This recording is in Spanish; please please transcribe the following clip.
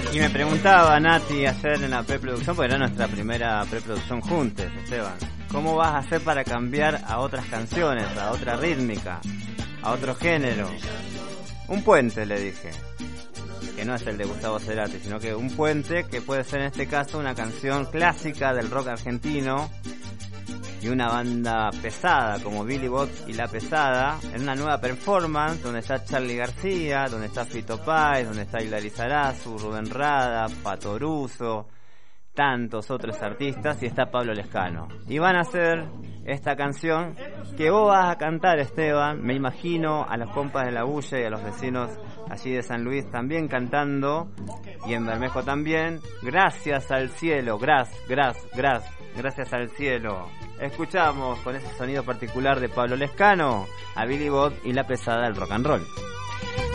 Y me preguntaba Nati ayer en la preproducción, porque era nuestra primera preproducción juntos, Esteban, ¿cómo vas a hacer para cambiar a otras canciones, a otra rítmica, a otro género? Un puente, le dije, que no es el de Gustavo Cerati, sino que un puente que puede ser en este caso una canción clásica del rock argentino y una banda pesada como Billy Bot y La Pesada, en una nueva performance donde está Charly García, donde está Fito Páez, donde está Hilary Sarazu, Rubén Rada, Pato Russo, tantos otros artistas, y está Pablo Lescano. Y van a hacer esta canción que vos vas a cantar, Esteban, me imagino a los compas de La Bulla y a los vecinos allí de San Luis también cantando, y en Bermejo también, Gracias al cielo, gracias al cielo. Escuchamos con ese sonido particular de Pablo Lescano a Billy Bot y La Pesada del rock and roll.